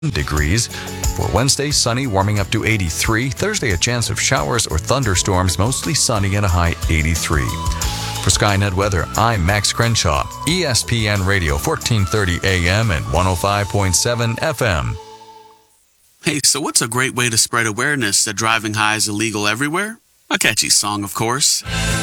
degrees. For Wednesday, sunny, warming up to 83. Thursday, a chance of showers or thunderstorms, mostly sunny at a high 83. For Skynet Weather, I'm Max Crenshaw, ESPN Radio, 1430 AM and 105.7 FM. Hey, so what's a great way to spread awareness that driving high is illegal everywhere? A catchy song, of course.